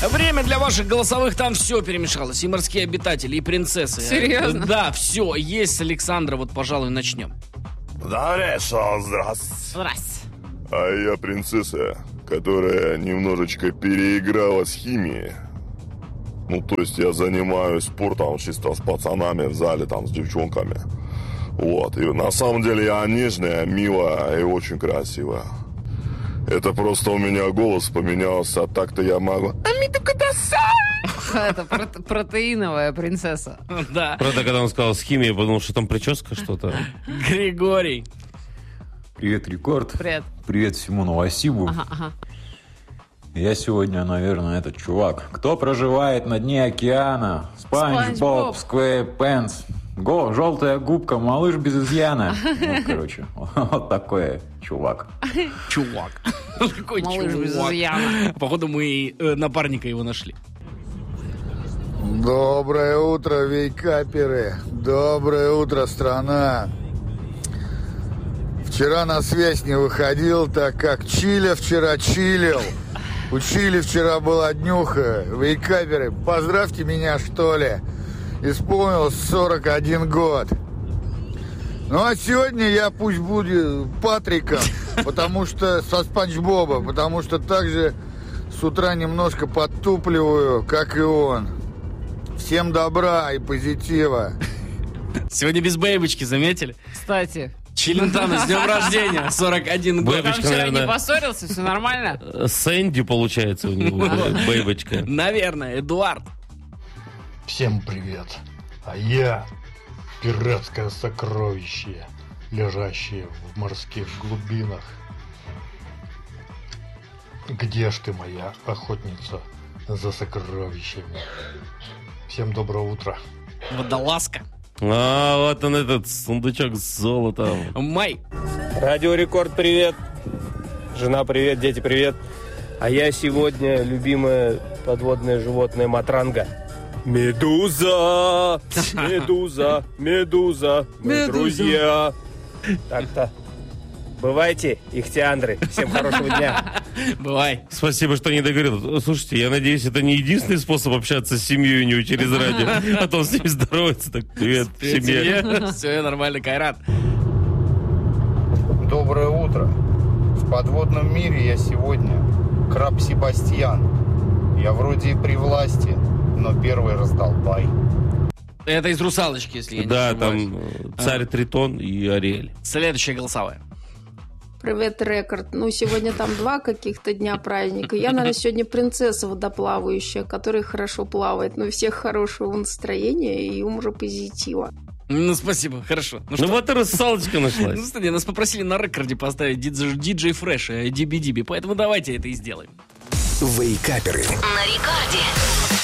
Время для ваших голосовых, там все перемешалось. И морские обитатели, и принцессы. Серьезно? Да, все. Есть с Александра, вот, пожалуй, начнем. Здравствуйте. Здрасте. А я принцесса, которая немножечко переиграла с химией. Ну, то есть я занимаюсь спортом чисто с пацанами в зале, там, с девчонками. Вот, и на самом деле я нежная, милая и очень красивая. Это просто у меня голос поменялся, а так-то я могу... Это протеиновая принцесса. Да. Правда, когда он сказал с химией, я подумал, что там прическа что-то. Григорий. Привет, Рекорд. Привет. Привет всему Новосибу. Ага. Я сегодня, наверное, этот чувак. Кто проживает на дне океана? Спанч Боб, Сквейрпенс. Желтая губка, малыш без изъяна. Ну, короче, вот такой чувак. Чувак. Какой Малыш без чувак. изъяна. Походу, мы напарника его нашли. Доброе утро, вейкаперы. Доброе утро, страна. Вчера на связь не выходил, так как Чиля вчера чилил. У Чили вчера была днюха. Вейкаперы, поздравьте меня, что ли. Исполнилось 41 год. Ну а сегодня я пусть буду Патриком, потому что со Спанч Боба, потому что также с утра немножко подтупливаю, как и он. Всем добра и позитива. Сегодня без бэйбочки, заметили? Кстати, Челентано, с днем рождения, 41 год. там Бэйбочка, вчера не наверное, поссорился, все нормально? Сэнди, получается, у него, бэйбочка. Наверное, Эдуард. Всем привет. А я пиратское сокровище, лежащее в морских глубинах. Где ж ты, моя охотница за сокровищами? Всем доброго утра. Водолазка. А, вот он, этот сундучок с золотом. Май. Радио Рекорд, привет. Жена, привет, дети, привет. А я сегодня любимое подводное животное матранга. Медуза! Медуза! Медуза! Мы друзья! Так-то. Бывайте, ихтиандры. Всем хорошего дня. Бывай. Спасибо, что не договорил. Слушайте, я надеюсь, это не единственный способ общаться с семьей у него через радио. А то он с ними здоровается. Так, привет, семье. Все нормально, Кайрат. Доброе утро. В подводном мире я сегодня краб Себастьян. Я вроде и при власти, но первый раздолбай. Это из «Русалочки», если я не Да, ошибаюсь. там царь Тритон и Ариэль. Следующая голосовая. Привет, Рекорд. Ну, сегодня там 2 каких-то дня праздника. Я, наверное, сегодня принцесса водоплавающая, которая хорошо плавает. Но у всех хорошего настроения и умра позитива. Ну, спасибо, хорошо. Ну вот и русалочка нашлась. Ну, смотри, нас попросили на рекорде поставить диджей Фреш, Диби-Диби, поэтому давайте это и сделаем. Вейкаперы. На рекорде.